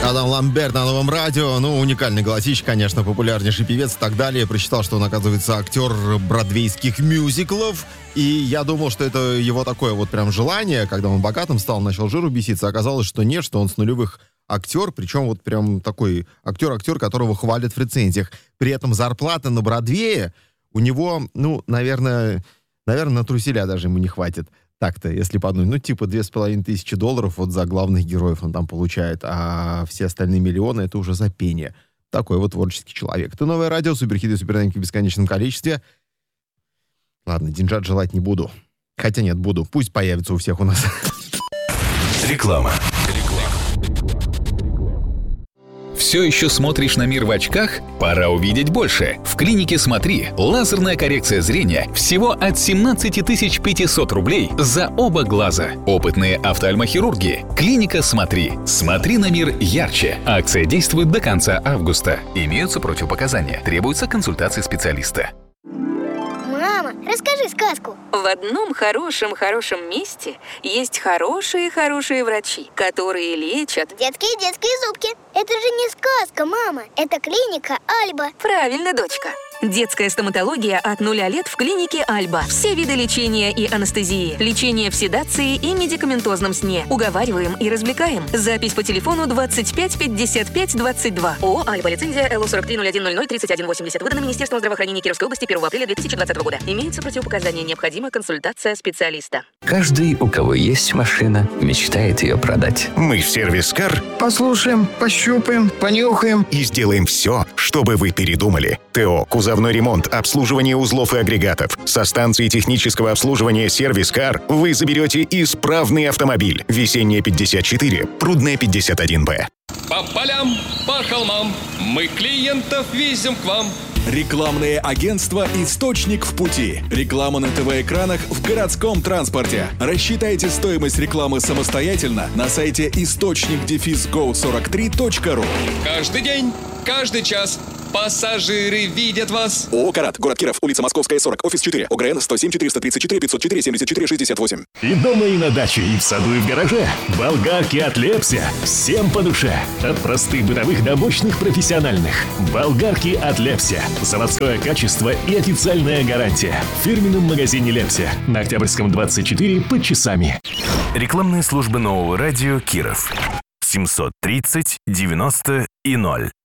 Адам Ламберт на Новом радио. Ну, уникальный голосище, конечно, популярнейший певец и так далее. Прочитал, что он, оказывается, актер бродвейских мюзиклов. И я думал, что это его такое вот прям желание, когда он богатым стал, начал жиру беситься. Оказалось, что нет, что он с нулевых актер, причем вот прям такой актер, которого хвалят в рецензиях. При этом зарплата на Бродвее у него, ну, наверное, на труселя даже ему не хватит. Так-то, если подумать, ну, типа $2500 вот за главных героев он там получает, а все остальные миллионы — это уже за пение. Такой вот творческий человек. Это Новое радио, суперхиты, суперновинки в бесконечном количестве. Ладно, деньжат желать не буду. Хотя нет, буду. Пусть появится у всех у нас. Реклама. Все еще смотришь на мир в очках? Пора увидеть больше. В клинике «Смотри» лазерная коррекция зрения всего от 17 500 рублей за оба глаза. Опытные офтальмохирурги. Клиника «Смотри». Смотри на мир ярче. Акция действует до конца августа. Имеются противопоказания. Требуется консультация специалиста. Мама, расскажи сказку. В одном хорошем месте есть хорошие врачи, которые лечат... Детские зубки. Это же не сказка, мама. Это клиника Альба. Правильно, дочка. Детская стоматология от 0 лет в клинике Альба. Все виды лечения и анестезии. Лечение в седации и медикаментозном сне. Уговариваем и развлекаем. Запись по телефону 25 55 22. ООО «Альба». Лицензия ЛО4301003180. Выдана Министерством здравоохранения Кировской области 1 апреля 2020 года. Имеются противопоказания. Необходима консультация специалиста. Каждый, у кого есть машина, мечтает ее продать. Мы в сервис-кар Послушаем, пощупаем, понюхаем. и сделаем все, чтобы вы передумали. ТО, кузовной ремонт, обслуживание узлов и агрегатов. Со станции технического обслуживания «Сервис-Кар» вы заберете исправный автомобиль. Весенняя 54, Прудная 51Б. По полям, по холмам, мы клиентов везем к вам. Рекламное агентство «Источник в пути». Реклама на ТВ-экранах в городском транспорте. Рассчитайте стоимость рекламы самостоятельно на сайте источник-go43.ru. Каждый день, каждый час пассажиры видят вас. ООО «Карат», город Киров, улица Московская, 40, офис 4, ОГРН 107 434 504 74 68. И дома, и на даче, и в саду, и в гараже. Болгарки от Лепся. Всем по душе. От простых бытовых до мощных профессиональных. Болгарки от Лепся. Заводское качество и официальная гарантия. В фирменном магазине Лепся. На Октябрьском 24 под Часами. Рекламные службы Нового радио Киров. 730 90 и 0.